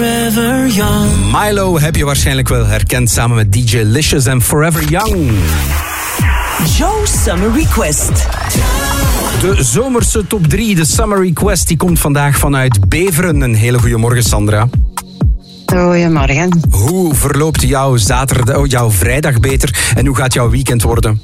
Milo heb je waarschijnlijk wel herkend samen met DJ Licious en Forever Young. Joe Summer Request. De zomerse top 3, de Summer Request, die komt vandaag vanuit Beveren. Een hele goede morgen, Sandra. Goedemorgen. Hoe verloopt jouw vrijdag beter en hoe gaat jouw weekend worden?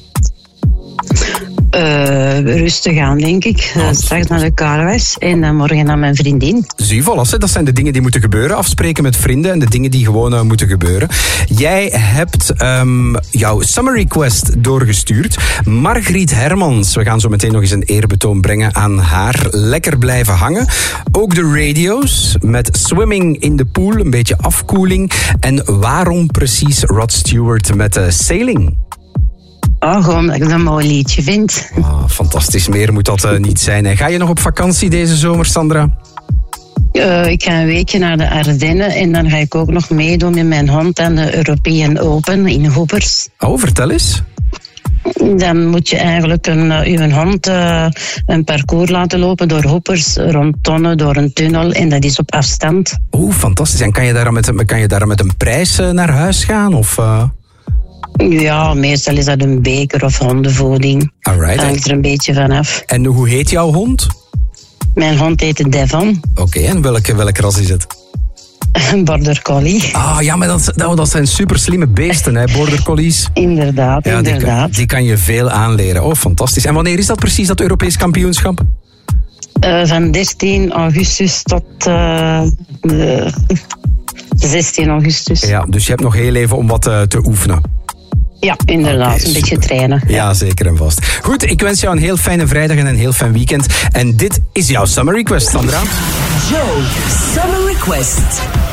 Rustig aan, denk ik. Straks naar de Carwijs en dan morgen naar mijn vriendin. Zie, voilà, dat zijn de dingen die moeten gebeuren. Afspreken met vrienden en de dingen die gewoon moeten gebeuren. Jij hebt jouw Summer Request doorgestuurd. Margriet Hermans, we gaan zo meteen nog eens een eerbetoon brengen aan haar. Lekker blijven hangen. Ook de radio's met Swimming in the Pool, een beetje afkoeling. En waarom precies Rod Stewart met Sailing? Oh, gewoon dat ik dat een mooi liedje vind. Oh, fantastisch, meer moet dat niet zijn. Hè. Ga je nog op vakantie deze zomer, Sandra? Ik ga een weekje naar de Ardennen en dan ga ik ook nog meedoen met mijn hond aan de European Open in Hoepers. Oh, vertel eens. Dan moet je eigenlijk uw hond een parcours laten lopen door Hoepers, rond Tonnen, door een tunnel en dat is op afstand. Oh, fantastisch. En kan je daar met een prijs naar huis gaan? Of... Ja, meestal is dat een beker of hondenvoeding. Alright. Hangt er een beetje vanaf. En hoe heet jouw hond? Mijn hond heet Devon. Oké, en welk ras is het? Een border collie. Ah, ja, maar dat zijn super slimme beesten, hè, border collies. Inderdaad, ja, inderdaad. Die kan je veel aanleren. Oh, fantastisch. En wanneer is dat precies, dat Europees kampioenschap? Van 13 augustus tot 16 augustus. Ja, dus je hebt nog heel even om wat te oefenen. Ja, inderdaad. Okay, een beetje trainen. Ja, zeker en vast. Goed, ik wens jou een heel fijne vrijdag en een heel fijn weekend. En dit is jouw Summer Request, Sandra. Joe, Summer Request.